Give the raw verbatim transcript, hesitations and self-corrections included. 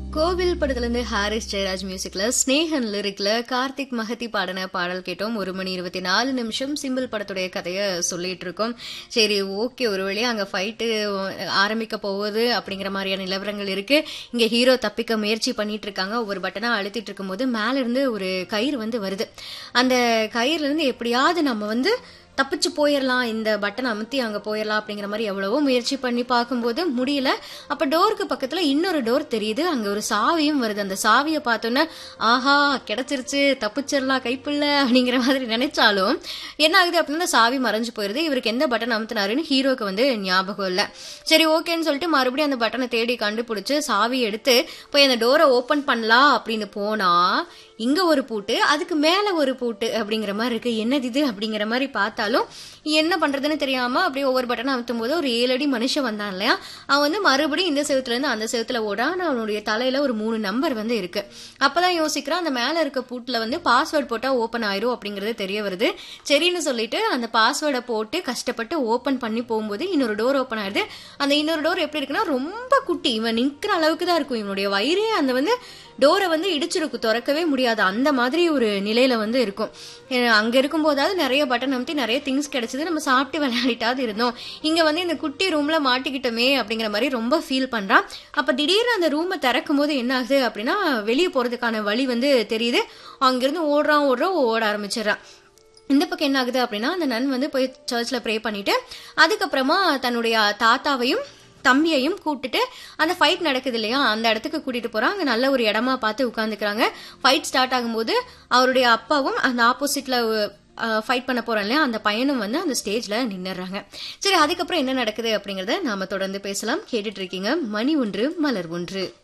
கோவில் படத்துல இருந்து ஹாரிஸ் ஜெயராஜ் மியூசிக்ல ஸ்னேகன் லிரிக்ல கார்த்திக் மகதி பாடின பாடல் கேட்டோம். ஒரு மணி இருபத்தி நாலு நிமிஷம் சிம்பிள் படத்துடைய கதைய சொல்லிட்டு இருக்கோம். சரி, ஓகே, ஒரு வழியா அங்க ஃபைட்டு ஆரம்பிக்க போகுது அப்படிங்கிற மாதிரியான நிலவரங்கள் இருக்கு. இங்க ஹீரோ தப்பிக்க முயற்சி பண்ணிட்டு இருக்காங்க. ஒவ்வொரு பட்டனா அழுத்திட்டு இருக்கும் போது மேல இருந்து ஒரு கயிறு வந்து வருது. அந்த கயிறுல இருந்து எப்படியாவது நம்ம வந்து தப்பிச்சு போயிடலாம், இந்த பட்டன் அமுத்தி அங்க போயிடலாம் அப்படிங்கிற மாதிரி எவ்வளவோ முயற்சி பண்ணி பார்க்கும்போது முடியல. அப்ப டோருக்கு பக்கத்துல இன்னொரு டோர் தெரியுது. அங்க ஒரு சாவியும் வருது. அந்த சாவியை பார்த்தோன்னா ஆஹா கிடைச்சிருச்சு, தப்பிச்சிடலாம் கைப்புள்ள அப்படிங்கிற மாதிரி நினைச்சாலும் என்ன ஆகுது அப்படின்னா சாவி மறைஞ்சு போயிருது. இவருக்கு எந்த பட்டன் அமுத்தினாருன்னு ஹீரோக்கு வந்து ஞாபகம் இல்ல. சரி, ஓகேன்னு சொல்லிட்டு மறுபடியும் அந்த பட்டனை தேடி கண்டுபிடிச்சு சாவி எடுத்து போய் அந்த டோரை ஓபன் பண்ணலாம் அப்படின்னு போனா இங்க ஒரு பூட்டு, அதுக்கு மேல ஒரு பூட்டு அப்படிங்கிற மாதிரி இருக்கு. என்னது இது அப்படிங்கிற மாதிரி பார்த்தாலும் என்ன பண்றதுன்னு தெரியாம அப்படியே ஒவ்வொரு பட்டனை அமுத்தும் போது ஒரு ஏழு அடி மனுஷன் வந்தான் இல்லையா, அவன் வந்து மறுபடியும் இந்த செவத்துல இருந்து அந்த செவத்துல ஓடான். அவனுடைய தலையில ஒரு மூணு நம்பர் வந்து இருக்கு. அப்பதான் யோசிக்கிறான், அந்த மேல இருக்க பூட்டுல வந்து பாஸ்வேர்ட் போட்டா ஓபன் ஆயிரும் அப்படிங்கறது தெரிய வருது. சரின்னு சொல்லிட்டு அந்த பாஸ்வேர்டை போட்டு கஷ்டப்பட்டு ஓபன் பண்ணி போகும்போது இன்னொரு டோர் ஓபன் ஆயிருது. அந்த இன்னொரு டோர் எப்படி இருக்குன்னா ரொம்ப குட்டி, இவன் நிக்கிற அளவுக்கு தான் இருக்கும். இவனுடைய வயிறே அந்த வந்து டோரை வந்து இடிச்சிருக்கும், திறக்கவே முடியாது. அந்த மாதிரி ஒரு நிலையில வந்து இருக்கும். அங்க இருக்கும் போதாவது நிறைய பட்டன் அமுத்தி நிறைய திங்ஸ் கிடைச்சது, நம்ம சாப்பிட்டு விளையாடிட்டாவது இருந்தோம். இங்க வந்து இந்த குட்டி ரூம்ல மாட்டிக்கிட்டோமே அப்படிங்கிற மாதிரி ரொம்ப ஃபீல் பண்றான். அப்ப திடீர்னு அந்த ரூமை திறக்கும் போது என்ன ஆகுது அப்படின்னா வெளியே போறதுக்கான வழி வந்து தெரியுது. அங்கிருந்து ஓடுறான் ஓடுறான் ஓட ஆரம்பிச்சிடறான். இந்த பக்கம் என்ன ஆகுது அப்படின்னா அந்த நன் வந்து போய் சர்ச்ல ப்ரே பண்ணிட்டு அதுக்கப்புறமா தன்னுடைய தாத்தாவையும் தம்பியையும் கூப்பிட்டுட்டு அந்த ஃபைட் நடக்குது இல்லையா அந்த இடத்துக்கு கூட்டிட்டு போறான். அங்க நல்ல ஒரு இடமா பார்த்து உட்காந்துக்கிறாங்க. ஃபைட் ஸ்டார்ட் ஆகும்போது அவருடைய அப்பாவும் அந்த ஆப்போசிட்ல ஃபைட் பண்ண போறோம் இல்லையா அந்த பையனும் வந்து அந்த ஸ்டேஜ்ல நின்னுறாங்க. சரி, அதுக்கப்புறம் என்ன நடக்குது அப்படிங்கறத நாம தொடர்ந்து பேசலாம். கேட்டுட்டு இருக்கீங்க மணி ஒன்று மலர் ஒன்று.